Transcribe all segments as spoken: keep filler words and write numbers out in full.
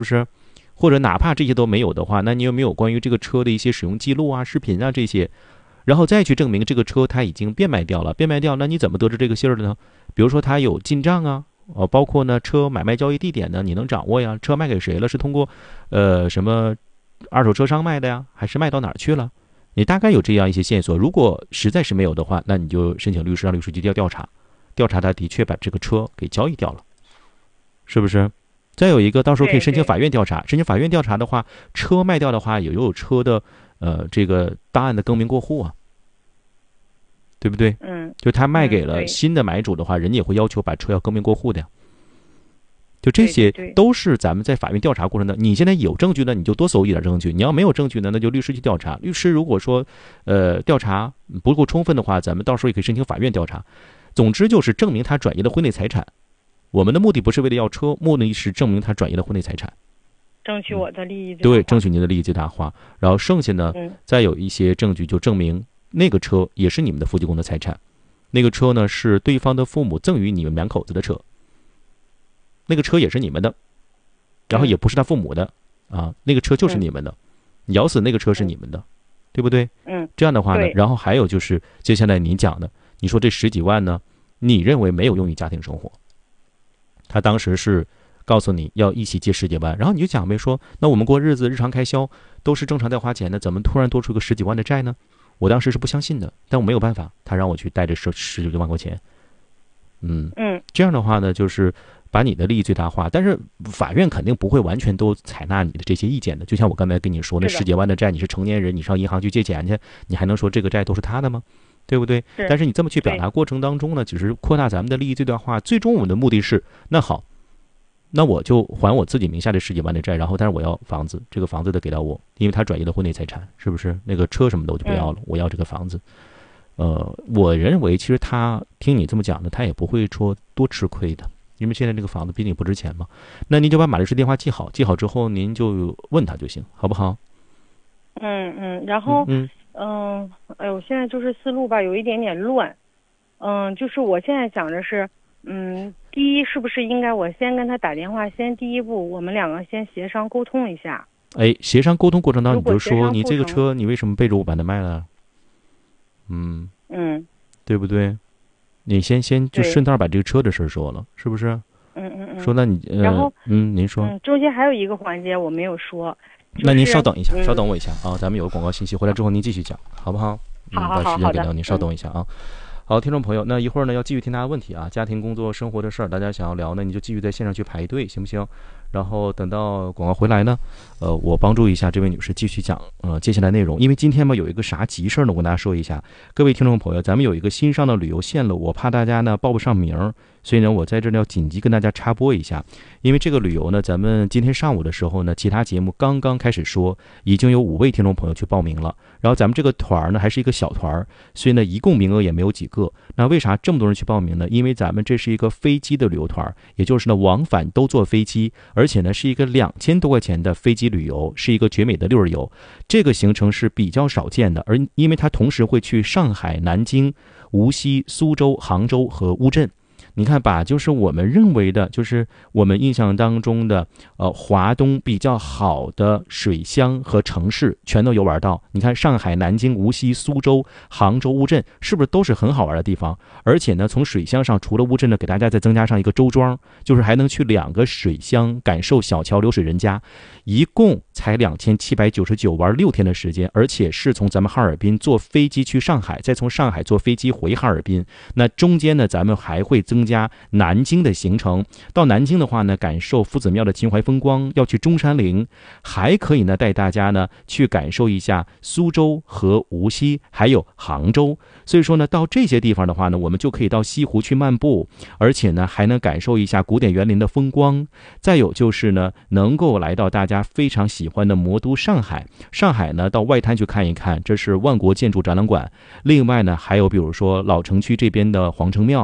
不是？或者哪怕这些都没有的话，那你有没有关于这个车的一些使用记录啊、视频啊这些？然后再去证明这个车它已经变卖掉了，变卖掉，那你怎么得知这个信儿的呢？比如说它有进账啊，哦，包括呢车买卖交易地点呢，你能掌握呀？车卖给谁了？是通过呃什么二手车商卖的呀，还是卖到哪儿去了？你大概有这样一些线索。如果实在是没有的话，那你就申请律师，让律师去调调查，调查他的确把这个车给交易掉了，是不是？再有一个，到时候可以申请法院调查。申请法院调查的话，车卖掉的话，也有车的呃这个档案的更名过户啊，对不对？ 嗯， 就他卖给了新的买主的话，人家也会要求把车要更名过户的呀。就这些都是咱们在法院调查过程的。你现在有证据呢，你就多搜一点证据；你要没有证据呢，那就律师去调查。律师如果说呃调查不够充分的话，咱们到时候也可以申请法院调查。总之就是证明他转移了婚内财产。我们的目的不是为了要车，目的是证明他转移了婚内财产， 争取我的利益。 对，争取您的利益最大化。然后剩下呢， 嗯、 再有一些证据就证明那个车也是你们的夫妻共同财产，那个车呢是对方的父母赠予你们两口子的车，那个车也是你们的，然后也不是他父母的、嗯、啊，那个车就是你们的，嗯、咬死那个车是你们的，嗯、对不对？ 嗯， 这样的话呢，然后还有就是接下来您讲的，你说这十几万呢，你认为没有用于家庭生活？他当时是告诉你要一起借十几万，然后你就讲呗，说那我们过日子日常开销都是正常在花钱的，怎么突然多出个十几万的债呢？我当时是不相信的，但我没有办法，他让我去带着十十几万块钱。嗯嗯， 这样的话呢，就是把你的利益最大化，但是法院肯定不会完全都采纳你的这些意见的。就像我刚才跟你说，那十几万的债，你是成年人，你上银行去借钱去，你还能说这个债都是他的吗？对不对？但是你这么去表达过程当中呢，只是扩大咱们的利益最大化。最终我们的目的是，那好，那我就还我自己名下的十几万的债，然后但是我要房子，这个房子得给到我，因为他转移了婚内财产，是不是？那个车什么的我就不要了，嗯、我要这个房子。呃，我认为其实他听你这么讲的，他也不会说多吃亏的，因为现在这个房子毕竟不值钱嘛。那您就把马律师电话记好，记好之后您就问他就行，好不好？ 嗯嗯，然后嗯。 嗯，哎呦，现在就是思路吧，有一点点乱。嗯，就是我现在想着是，嗯，第一是不是应该我先跟他打电话，先第一步我们两个先协商沟通一下。 哎，协商沟通过程当中你就说你这个车你为什么背着我把它卖了？嗯嗯， 对不对？你先先就顺道把这个车的事说了，是不是？ 嗯嗯嗯。 说那你、呃、 然后嗯，您说。 嗯，中间还有一个环节我没有说。就是、 那您稍等一下， 嗯、 稍等我一下啊，咱们有个广告信息，回来之后您继续讲，好不好？ 好好好， 嗯，把时间给到您， 嗯、 稍等一下啊。好，听众朋友，那一会儿呢要继续听大家问题啊，家庭、工作、生活的事儿，大家想要聊呢，你就继续在线上去排队，行不行？然后等到广告回来呢，呃，我帮助一下这位女士继续讲呃接下来内容。因为今天嘛有一个啥急事呢，我跟大家说一下，各位听众朋友，咱们有一个新上的旅游线路，我怕大家呢报不上名，所以呢我在这里要紧急跟大家插播一下。因为这个旅游呢，咱们今天上午的时候呢，其他节目刚刚开始说，已经有五位听众朋友去报名了。然后咱们这个团呢还是一个小团，所以呢一共名额也没有几个。那为啥这么多人去报名呢？因为咱们这是一个飞机的旅游团，也就是呢往返都坐飞机，而且呢是一个两千多块钱的飞机旅游，是一个绝美的六日游。这个行程是比较少见的，而因为它同时会去上海、南京、无锡、苏州、杭州和乌镇。你看把就是我们认为的，就是我们印象当中的呃华东比较好的水乡和城市全都游玩到。你看上海、南京、无锡、苏州、杭州、乌镇是不是都是很好玩的地方？而且呢从水乡上除了乌镇呢，给大家再增加上一个周庄，就是还能去两个水乡感受小桥流水人家，一共才两千七百九十九，玩六天的时间，而且是从咱们哈尔滨坐飞机去上海，再从上海坐飞机回哈尔滨。那中间呢咱们还会增加南京的行程，到南京的话呢，感受夫子庙的秦淮风光，要去中山陵，还可以呢带大家呢去感受一下苏州和无锡，还有杭州。所以说呢，到这些地方的话呢，我们就可以到西湖去漫步，而且呢还能感受一下古典园林的风光。再有就是呢，能够来到大家非常喜欢的魔都上海。上海呢，到外滩去看一看，这是万国建筑展览馆。另外呢，还有比如说老城区这边的皇城庙。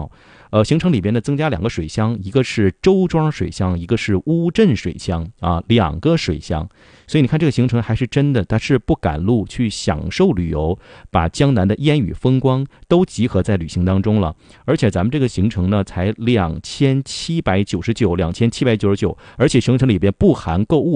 呃，行程里边呢增加两个水乡，一个是周庄水乡，一个是乌镇水乡啊，两个水乡。所以你看这个行程还是真的，它是不赶路去享受旅游，把江南的烟雨风光都集合在旅行当中了。而且咱们这个行程呢才两千七百九十九，两千七百九十九，而且行程里边不含购物。